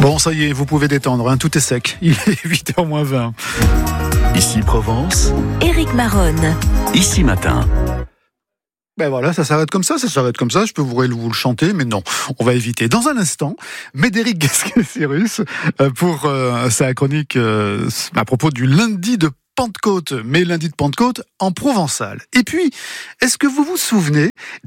Bon, ça y est, vous pouvez détendre, hein, tout est sec. Il est 8h moins 20. Ici Provence, Éric Maronne. Ici Matin. Ben voilà, ça s'arrête comme ça. Je peux vous le chanter, mais non, on va éviter. Dans un instant, Médéric Gasquet-Cyrus pour sa chronique à propos du lundi de Pentecôte, mais lundi de Pentecôte en provençal. Et puis, est-ce que vous vous souvenez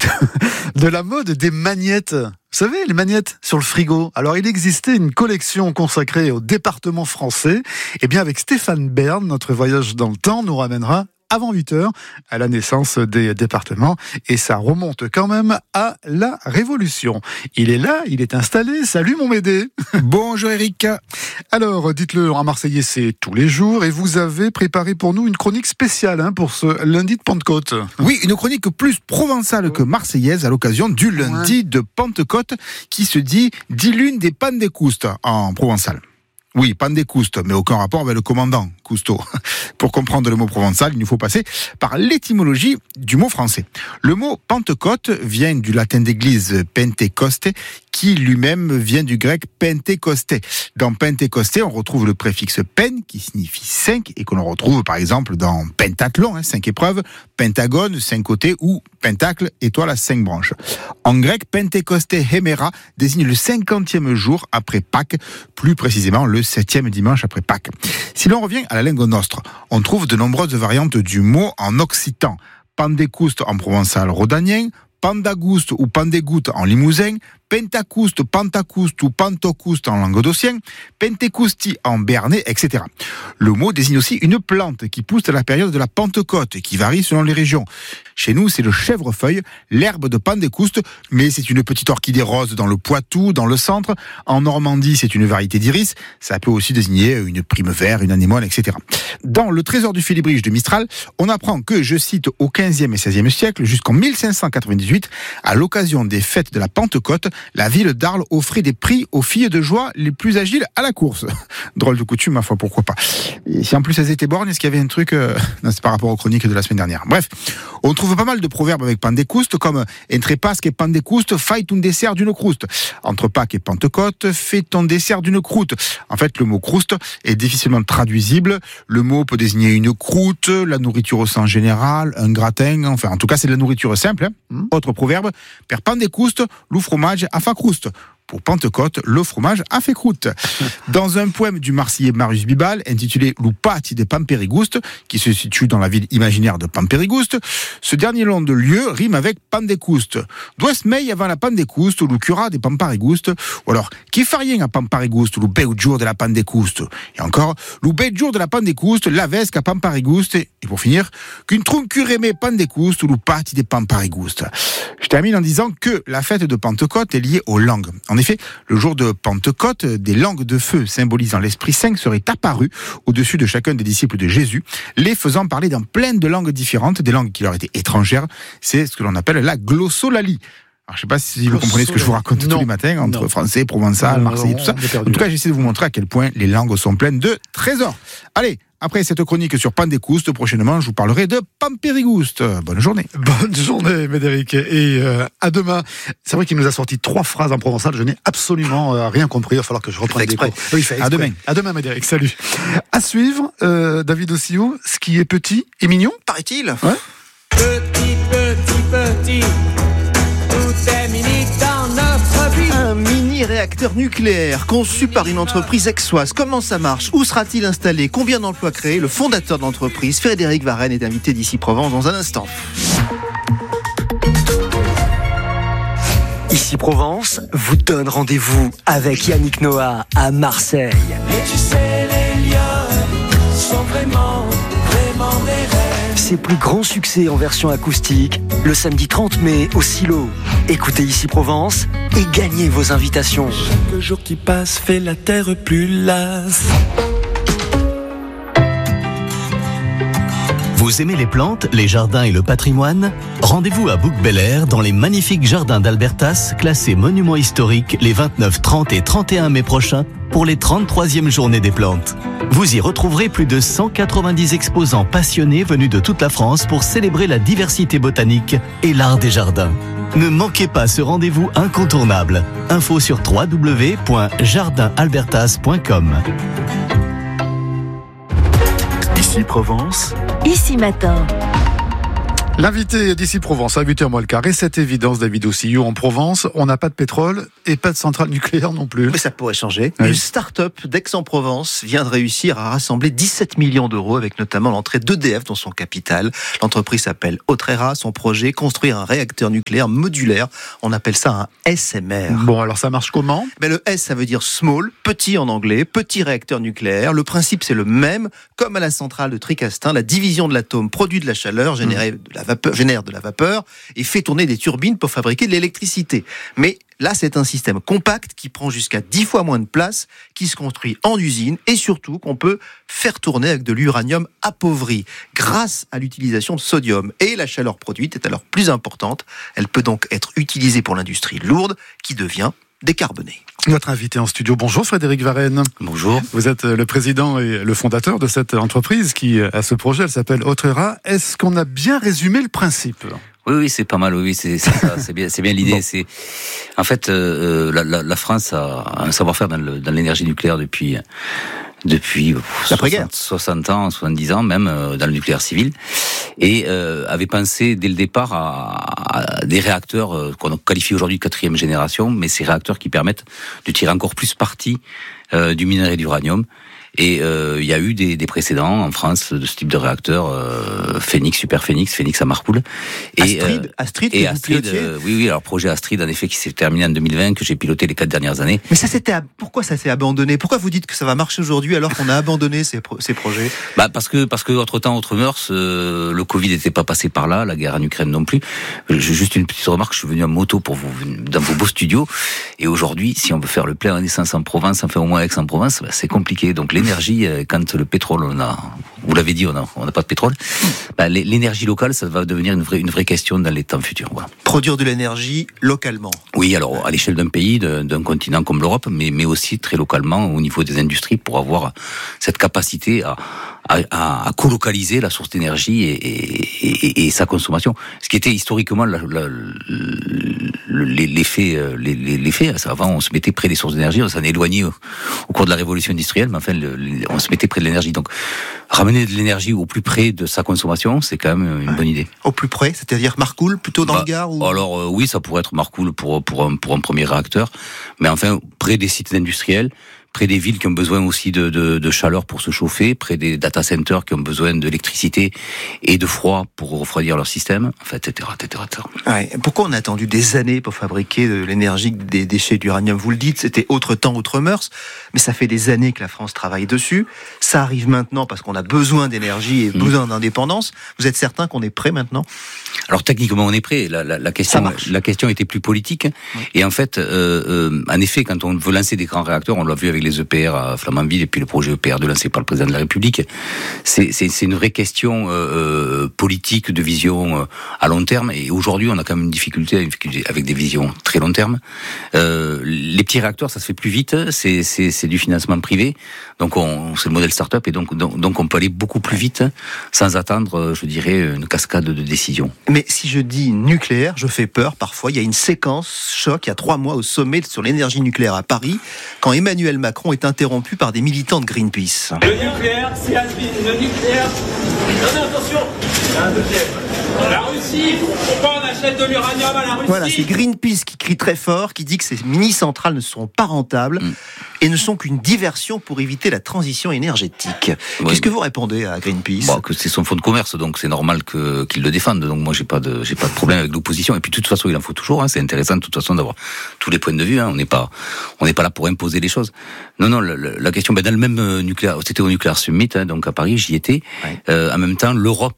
de la mode des magnettes ? Vous savez, les magnettes sur le frigo. Alors, il existait une collection consacrée au département français. Et bien, avec Stéphane Bern, notre voyage dans le temps nous ramènera avant 8h à la naissance des départements. Et ça remonte quand même à la Révolution. Il est là, il est installé. Salut mon Médé. Bonjour Eric. Alors, dites-le, en Marseillais, c'est tous les jours. Et vous avez préparé pour nous une chronique spéciale pour ce lundi de Pentecôte. Oui, une chronique plus provençale que marseillaise à l'occasion du lundi de Pentecôte qui se dit « Dilune des Pentecoustes » en provençal. Oui, Pentecôte, mais aucun rapport avec le commandant Cousteau. Pour comprendre le mot provençal, il nous faut passer par l'étymologie du mot français. Le mot Pentecôte vient du latin d'église Pentecoste, qui lui-même vient du grec Pentécosté. Dans Pentécosté, on retrouve le préfixe pen, qui signifie 5, et que l'on retrouve par exemple dans pentathlon, 5 épreuves, pentagone, 5 côtés, ou pentacle, étoile à 5 branches. En grec, Pentécosté héméra désigne le 50e jour après Pâques, plus précisément le 7e dimanche après Pâques. Si l'on revient à la langue nostre, on trouve de nombreuses variantes du mot en occitan. Pandécouste en provençal rhodanien, Pandagouste ou Pandégoutte en limousin, Pentacouste, Pantacouste ou Pantocouste en languedocien, Pentecousti en béarnais, etc. Le mot désigne aussi une plante qui pousse à la période de la Pentecôte et qui varie selon les régions. Chez nous, c'est le chèvrefeuille, l'herbe de Pandécouste, mais c'est une petite orchidée rose dans le Poitou, dans le centre. En Normandie, c'est une variété d'iris. Ça peut aussi désigner une prime vert, une anémone, etc. Dans le Trésor du Félibrige de Mistral, on apprend que, je cite, au XVe et XVIe siècle, jusqu'en 1598, à l'occasion des fêtes de la Pentecôte, la ville d'Arles offrait des prix aux filles de joie les plus agiles à la course. Drôle de coutume, ma foi, pourquoi pas. Et si en plus elles étaient bornes, est-ce qu'il y avait un truc... Non, c'est par rapport aux chroniques de la semaine dernière. Bref, on trouve pas mal de proverbes avec Pentecôte, comme « Entre Pâques et Pentecôte, fais ton dessert d'une croûte ». Entre Pâques et Pentecôte, fais ton dessert d'une croûte. En fait, le mot croûte est difficilement traduisible. Le mot peut désigner une croûte, la nourriture au sens général, un gratin, enfin, en tout cas, c'est de la nourriture simple. Autre proverbe, « Per Pentecôte, le fromage a fa croûte ». Pour Pentecôte, le fromage a fait croûte. Dans un poème du Marseillais Marius Bibal, intitulé « Lupati de Pampérigouste », qui se situe dans la ville imaginaire de Pampérigouste, ce dernier nom de lieu rime avec Pandécouste. D'ouest mei avant la Pandécouste, ou le cura de Pampérigouste, ou alors « Qui fait rien à Pampérigouste, le beau jour de la Pandécouste ». Et encore « Le beau jour de la Pandécouste, la vesque à Pampérigouste ». Et pour finir « Qu'une troncure aimée Pandécouste, ou le pati de Pampérigouste ». Je termine en disant que la fête de Pentecôte est liée aux langues. En effet, le jour de Pentecôte, des langues de feu symbolisant l'Esprit Saint seraient apparues au-dessus de chacun des disciples de Jésus, les faisant parler dans plein de langues différentes, des langues qui leur étaient étrangères. C'est ce que l'on appelle la glossolalie. Alors, je ne sais pas si vous comprenez ce que je vous raconte tous les matins, entre français, provençal, marseillais, tout ça. En tout cas, j'essaie de vous montrer à quel point les langues sont pleines de trésors. Allez, après cette chronique sur Pandécouste, prochainement, je vous parlerai de Pampérigouste. Bonne journée. Bonne journée, Médéric. Et à demain. C'est vrai qu'il nous a sorti 3 phrases en provençal. Je n'ai absolument rien compris. Il va falloir que je reprenne des cours. Oui, fait exprès. À demain. À demain, Médéric. Salut. À suivre, David Ossio, ce qui est petit et mignon. Paraît-il. Ouais. Petit. Tout est mini dans notre vie. Un mini-réacteur nucléaire conçu par une entreprise aixoise. Comment ça marche? Où sera-t-il installé? Combien d'emplois créés? Le fondateur de l'entreprise, Frédéric Varenne, est invité d'Ici Provence dans un instant. Ici Provence vous donne rendez-vous avec Yannick Noah à Marseille. Et tu sais, les lions sont vraiment des rêves. Ses plus grands succès en version acoustique, le samedi 30 mai au Silo. Écoutez Ici Provence et gagnez vos invitations. Chaque jour qui passe fait la terre plus lasse. Vous aimez les plantes, les jardins et le patrimoine ? Rendez-vous à Bouc-Bel-Air dans les magnifiques jardins d'Albertas, classés monuments historiques les 29, 30 et 31 mai prochains pour les 33e journées des plantes. Vous y retrouverez plus de 190 exposants passionnés venus de toute la France pour célébrer la diversité botanique et l'art des jardins. Ne manquez pas ce rendez-vous incontournable. Info sur www.jardinalbertas.com. Ici Provence, Ici Matin. L'invité d'ici Provence, à 8h moins le carré, c'est évidence, David Ossillou. En Provence, on n'a pas de pétrole et pas de centrale nucléaire non plus. Mais ça pourrait changer. Oui. Une start-up d'Aix-en-Provence vient de réussir à rassembler 17 millions d'euros avec notamment l'entrée d'EDF dans son capital. L'entreprise s'appelle Otrera. Son projet, construire un réacteur nucléaire modulaire. On appelle ça un SMR. Bon, alors ça marche comment ? Mais le S, ça veut dire small, petit en anglais, petit réacteur nucléaire. Le principe, c'est le même. Comme à la centrale de Tricastin, la division de l'atome produit de la chaleur, génère de la vapeur et fait tourner des turbines pour fabriquer de l'électricité. Mais là, c'est un système compact qui prend jusqu'à 10 fois moins de place, qui se construit en usine et surtout qu'on peut faire tourner avec de l'uranium appauvri grâce à l'utilisation de sodium. Et la chaleur produite est alors plus importante. Elle peut donc être utilisée pour l'industrie lourde qui devient décarbonée. Notre invité en studio, bonjour Frédéric Varenne. Bonjour. Vous êtes le président et le fondateur de cette entreprise qui a ce projet, elle s'appelle Otrera. Est-ce qu'on a bien résumé le principe ? Oui, c'est pas mal. Oui, c'est ça, c'est bien l'idée. Bon. C'est en fait la France a un savoir-faire dans l'énergie nucléaire depuis 60 ans, 70 ans même dans le nucléaire civil, et avait pensé dès le départ à des réacteurs qu'on qualifie aujourd'hui de 4e génération, mais ces réacteurs qui permettent de tirer encore plus parti du minerai d'uranium. Et il y a eu des précédents en France de ce type de réacteur, Phoenix, Super Phoenix, Phoenix à Marcoule. Astrid, oui, alors projet Astrid en effet qui s'est terminé en 2020, que j'ai piloté les 4 dernières années. Mais pourquoi ça s'est abandonné ? Pourquoi vous dites que ça va marcher aujourd'hui alors qu'on a abandonné ces projets ? Parce que autre temps, autre mœurs, le Covid n'était pas passé par là, la guerre en Ukraine non plus. Juste une petite remarque, je suis venu en moto pour vous dans vos beaux studios, et aujourd'hui, si on veut faire le plein en essence en Provence, enfin au moins Aix-en-Provence, c'est compliqué. Donc l'énergie, quand le pétrole, vous l'avez dit, on n'a pas de pétrole, l'énergie locale, ça va devenir une vraie question dans les temps futurs. Voilà. Produire de l'énergie localement. Oui, alors à l'échelle d'un pays, d'un continent comme l'Europe, mais aussi très localement au niveau des industries pour avoir cette capacité à colocaliser la source d'énergie et sa consommation. Ce qui était historiquement l'effet. Avant, on se mettait près des sources d'énergie, on s'en éloignait au cours de la révolution industrielle, mais enfin, on se mettait près de l'énergie. Donc, ramener de l'énergie au plus près de sa consommation, c'est quand même une bonne idée. Au plus près, c'est-à-dire Marcoule, plutôt dans le Gard ou... Alors oui, ça pourrait être Marcoule pour un premier réacteur, mais enfin, près des sites industriels, près des villes qui ont besoin aussi de chaleur pour se chauffer, près des data centers qui ont besoin d'électricité et de froid pour refroidir leur système, en fait, etc. Ouais. Pourquoi on a attendu des années pour fabriquer de l'énergie des déchets d'uranium ? Vous le dites, c'était autre temps, autre mœurs, mais ça fait des années que la France travaille dessus. Ça arrive maintenant parce qu'on a besoin d'énergie et besoin d'indépendance. Vous êtes certain qu'on est prêt maintenant ? Alors techniquement, on est prêt. La question était plus politique. Oui. Et en fait, en effet, quand on veut lancer des grands réacteurs, on l'a vu avec les EPR à Flamanville et puis le projet EPR2 lancé par le président de la République, c'est une vraie question politique de vision à long terme. Et aujourd'hui, on a quand même une difficulté avec des visions très long terme. Les petits réacteurs, ça se fait plus vite. C'est du financement privé. Donc c'est le modèle start-up et donc on peut aller beaucoup plus vite sans attendre, je dirais, une cascade de décisions. Mais si je dis nucléaire, je fais peur. Parfois, il y a une séquence choc il y a 3 mois au sommet sur l'énergie nucléaire à Paris, quand Emmanuel Macron est interrompu par des militants de Greenpeace. Le nucléaire, c'est has-been. Le nucléaire... Non, attention. La Russie, pourquoi on achète de l'uranium à la Russie ? Voilà, c'est Greenpeace qui crie très fort, qui dit que ces mini-centrales ne seront pas rentables et ne sont qu'une diversion pour éviter la transition énergétique. Oui. Qu'est-ce que vous répondez à Greenpeace ? Que c'est son fonds de commerce, donc c'est normal qu'il le défende. Donc moi, j'ai pas de problème avec l'opposition. Et puis de toute façon, il en faut toujours. C'est intéressant de toute façon d'avoir tous les points de vue. On n'est pas là pour imposer les choses. Non, la question, dans le même nucléaire, c'était au Nuclear Summit, donc à Paris, j'y étais. Ouais. En même temps, l'Europe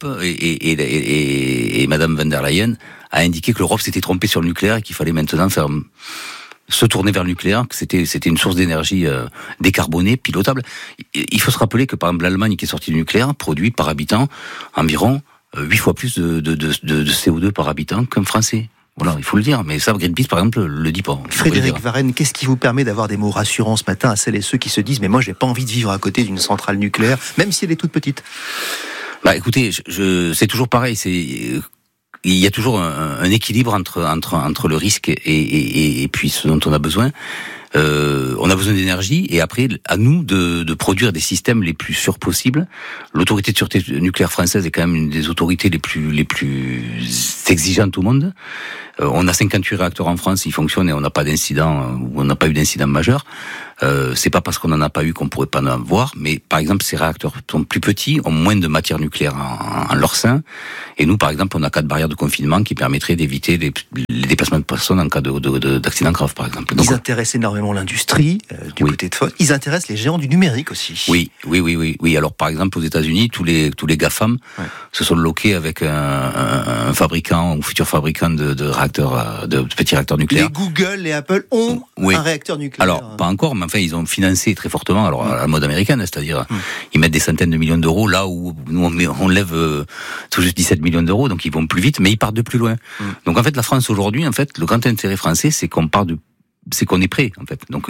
et Madame von der Leyen a indiqué que l'Europe s'était trompée sur le nucléaire et qu'il fallait maintenant faire se tourner vers le nucléaire, que c'était une source d'énergie décarbonée, pilotable. Il faut se rappeler que par exemple l'Allemagne qui est sortie du nucléaire produit par habitant environ 8 fois plus de CO2 par habitant qu'un Français. Voilà, il faut le dire, mais ça, Greenpeace, par exemple, le dit pas. Frédéric Varenne, qu'est-ce qui vous permet d'avoir des mots rassurants ce matin à celles et ceux qui se disent « mais moi, j'ai pas envie de vivre à côté d'une centrale nucléaire, même si elle est toute petite ». Bah, écoutez, c'est toujours pareil, il y a toujours un équilibre entre le risque et puis ce dont on a besoin. On a besoin d'énergie et après à nous de produire des systèmes les plus sûrs possibles. L'autorité de sûreté nucléaire française est quand même une des autorités les plus exigeantes au monde. On a 58 réacteurs en France, ils fonctionnent et on n'a pas d'incident ou on n'a pas eu d'incident majeur. C'est pas parce qu'on en a pas eu qu'on pourrait pas en avoir, mais par exemple ces réacteurs sont plus petits, ont moins de matière nucléaire en leur sein. Et nous, par exemple, on a 4 barrières de confinement qui permettraient d'éviter les déplacements de personnes en cas d'accident grave, par exemple. Donc, ils intéressent énormément l'industrie du côté de Foch. Ils intéressent les géants du numérique aussi. Oui. Alors par exemple aux États-Unis, tous les GAFAM se sont loqués avec un fabricant ou futur fabricant de petits réacteurs nucléaires. Les Google, les Apple ont un réacteur nucléaire. Alors pas encore, mais enfin ils ont financé très fortement. Alors à la mode américaine, c'est-à-dire ils mettent des centaines de millions d'euros là où nous on lève tout juste 17 millions d'euros, donc ils vont plus vite, mais ils partent de plus loin. Donc en fait la France aujourd'hui, en fait le grand intérêt français, c'est qu'on est prêt en fait. Donc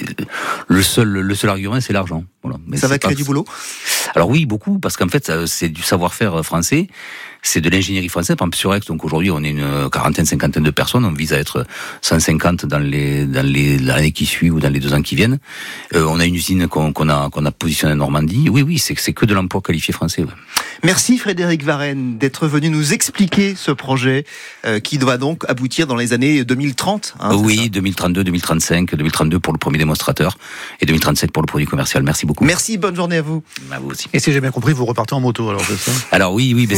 le seul argument c'est l'argent. Voilà. Mais ça va créer du boulot. Alors oui, beaucoup, parce qu'en fait c'est du savoir-faire français, c'est de l'ingénierie française. Par exemple sur Aix, donc aujourd'hui on est une cinquantaine de personnes, on vise à être 150 dans l'année qui suit ou dans les 2 ans qui viennent. On a une usine qu'on a positionnée en Normandie. Oui, c'est que de l'emploi qualifié français. Ouais. Merci Frédéric Varenne d'être venu nous expliquer ce projet qui doit donc aboutir dans les années 2030. Oui, 2032, 2035, 2032 pour le premier démonstrateur et 2035 pour le produit commercial. Merci beaucoup. Merci, bonne journée à vous. À vous aussi. Et si j'ai bien compris, vous repartez en moto, alors c'est ça ? Alors oui, mais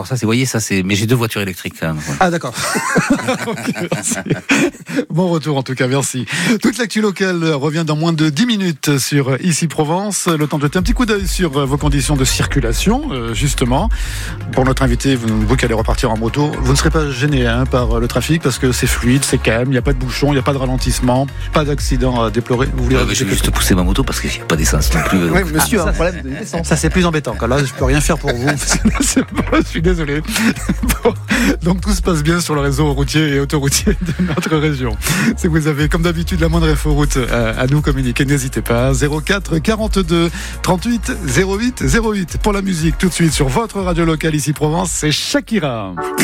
mais j'ai 2 voitures électriques. Hein, ouais. Ah d'accord. Okay, merci. Bon retour en tout cas, merci. Toute l'actu locale revient dans moins de 10 minutes sur Ici Provence. Le temps de jeter un petit coup d'œil sur vos conditions de circulation, justement. Pour notre invité, vous qui allez repartir en moto, vous ne serez pas gêné par le trafic parce que c'est fluide, c'est calme, il n'y a pas de bouchon, il n'y a pas de ralentissement, pas d'accident à déplorer. Vous voulez je vais juste pousser ma moto parce qu'il n'y a pas d'essence non plus. Oui, monsieur, un problème d'essence. Ça c'est plus embêtant. Là, je peux rien faire pour vous. Je suis désolé. Bon, donc tout se passe bien sur le réseau routier et autoroutier de notre région. Si vous avez comme d'habitude la moindre inforoute à nous communiquer, n'hésitez pas. 04 42 38 08 08 pour la musique tout de suite sur votre radio locale Ici Provence, c'est Shakira.